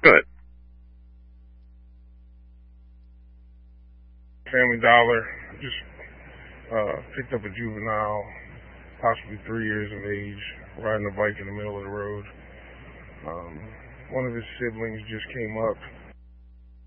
Good. Family Dollar just picked up a juvenile, possibly 3 years of age, riding a bike in the middle of the road. One of his siblings just came up